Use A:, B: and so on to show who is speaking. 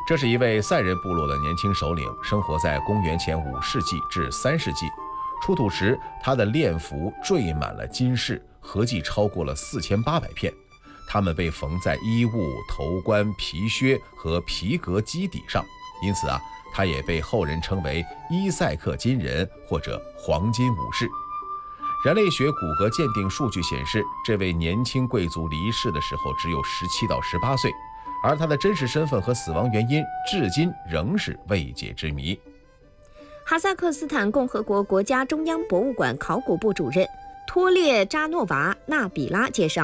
A: 这是一位塞人部落的年轻首领，生活在公元前5世纪至3世纪。出土时，他的殓服缀满了金饰，合计超过了4800片。它们被缝在衣物、头冠、皮靴和皮革基底上，因此他也被后人称为伊塞克金人或者黄金武士。人类学骨骼鉴定数据显示，这位年轻贵族离世的时候只有17到18岁，而他的真实身份和死亡原因至今仍是未解之谜。
B: 哈萨克斯坦共和国国家中央博物馆考古部主任托列扎诺娃纳比拉介绍，